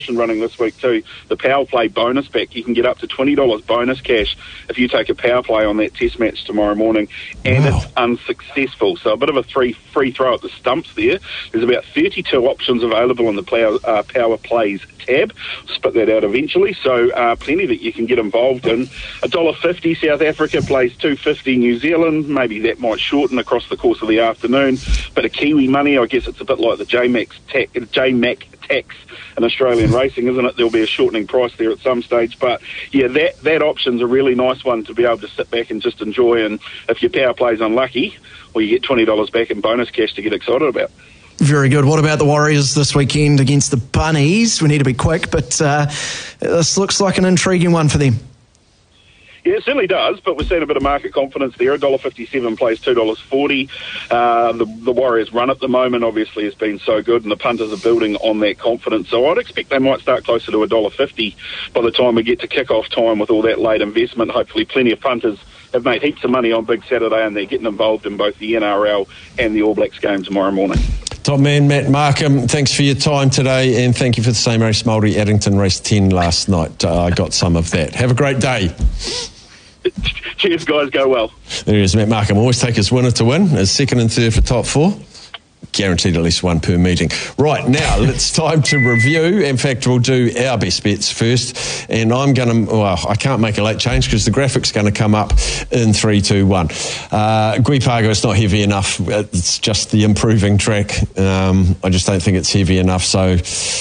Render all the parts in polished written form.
running this week too, the Power Play bonus back. You can get up to $20 bonus cash if you take a Power Play on that test match tomorrow morning, and It's unsuccessful. So a bit of a free throw at the stumps there. There's about 32 options available on the Power Plays tab. Spit that out eventually. So plenty that you can get involved in. $1.50 South Africa plays $2.50 New Zealand. Maybe that might shorten across the course of the afternoon. Bit of Kiwi money. I guess it's a bit like the JMac tax in Australian racing, isn't it? There'll be a shortening price there at some stage. But yeah, that option's a really nice one to be able to sit back and just enjoy. And if your Power Play's unlucky, well, you get $20 back in bonus cash to get excited about. Very good. What about the Warriors this weekend against the Bunnies? We need to be quick, but this looks like an intriguing one for them. Yeah, it certainly does, but we're seeing a bit of market confidence there. $1.57 plays $2.40. The Warriors' run at the moment obviously has been so good, and the punters are building on that confidence. So I'd expect they might start closer to $1.50 by the time we get to kick-off time with all that late investment. Hopefully plenty of punters have made heaps of money on Big Saturday, and they're getting involved in both the NRL and the All Blacks game tomorrow morning. Top man, Matt Markham, thanks for your time today, and thank you for the same race, Māori Addington race 10 last night. I got some of that. Have a great day. Cheers, guys. Go well. There he is, Matt Markham. Always take his winner to win, his second and third for top four. Guaranteed at least one per meeting. Right, now it's time to review. In fact, we'll do our best bets first. And I'm going to, I can't make a late change because the graphic's going to come up in 3, 2, 1. Gui Pago, it's not heavy enough. It's just the improving track. I just don't think it's heavy enough. So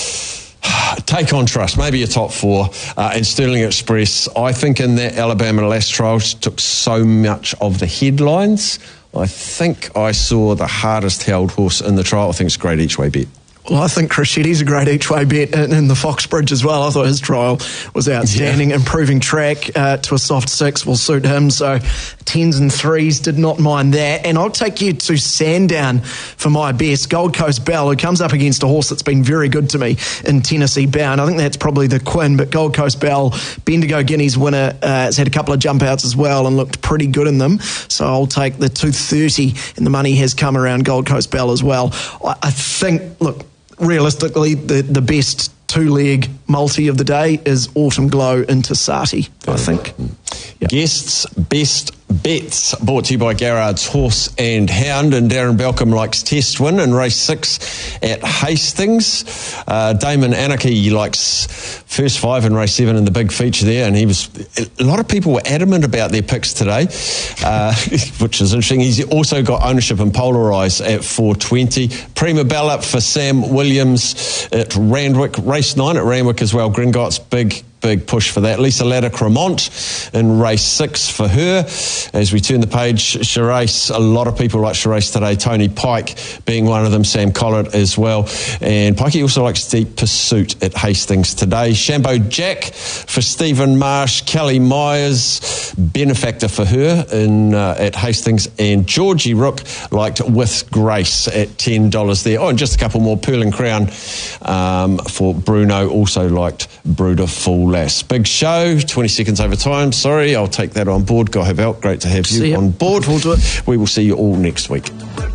Take On Trust, maybe a top four. And Sterling Express, I think in that Alabama last trial, took so much of the headlines. I think I saw the hardest held horse in the trial. I think it's a great each way bet. Well, I think Crescetti's a great each-way bet in the Foxbridge as well. I thought his trial was outstanding. Yeah. Improving track to a soft 6 will suit him. So 10s and 3s, did not mind that. And I'll take you to Sandown for my best. Gold Coast Bell, who comes up against a horse that's been very good to me in Tennessee Bound. I think that's probably the Quinn, but Gold Coast Bell, Bendigo Guineas winner, has had a couple of jump outs as well and looked pretty good in them. So I'll take the 2.30, and the money has come around Gold Coast Bell as well. I think, look, realistically, the best two-leg multi of the day is Autumn Glow into Sati, I think. Yep. Guests' best bets, brought to you by Garrard's Horse and Hound, and Darren Belcom likes Test Win in race 6 at Hastings. Damon Anarchy likes first 5 in race 7 in the big feature there, and a lot of people were adamant about their picks today, which is interesting. He's also got ownership in Polarise at 4.20. Prima Bella for Sam Williams at Randwick, race 9 at Randwick as well. Gringotts, big push for that. Lisa Ladder Cremont in race 6 for her. As we turn the page, Sherace, a lot of people like Sherace today. Tony Pike being one of them, Sam Collett as well. And Pikey also likes Deep Pursuit at Hastings today. Shambo Jack for Stephen Marsh. Kelly Myers, Benefactor for her at Hastings. And Georgie Rook liked With Grace at $10 there. Oh, and just a couple more. Pearl and Crown for Bruno, also liked Bruder Full Lass. Big show, 20 seconds over time. Sorry, I'll take that on board. Guy Havelt, great to have you on board. We will see you all next week.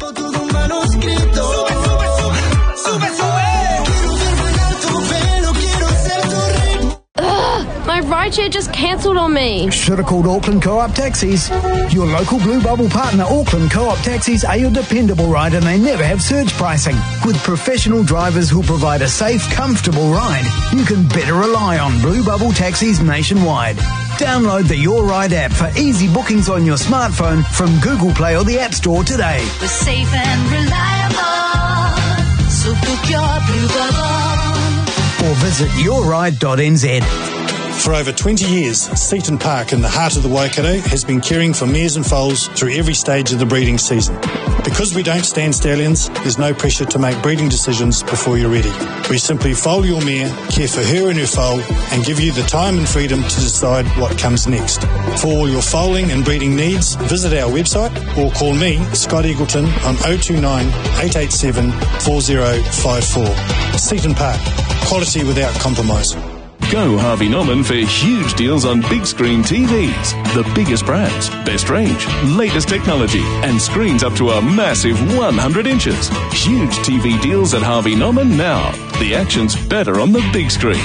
My rideshare just cancelled on me. Should have called Auckland Co-op Taxis. Your local Blue Bubble partner, Auckland Co-op Taxis, are your dependable ride, and they never have surge pricing. With professional drivers who provide a safe, comfortable ride, you can better rely on Blue Bubble Taxis nationwide. Download the Your Ride app for easy bookings on your smartphone from Google Play or the App Store today. We're safe and reliable, so book your Blue Bubble. Or visit yourride.nz. For over 20 years, Seaton Park in the heart of the Waikato has been caring for mares and foals through every stage of the breeding season. Because we don't stand stallions, there's no pressure to make breeding decisions before you're ready. We simply foal your mare, care for her and her foal, and give you the time and freedom to decide what comes next. For all your foaling and breeding needs, visit our website or call me, Scott Eagleton, on 029 887 4054. Seaton Park, quality without compromise. Go Harvey Norman for huge deals on big screen TVs. The biggest brands, best range, latest technology, and screens up to a massive 100 inches. Huge TV deals at Harvey Norman now. The action's better on the big screen.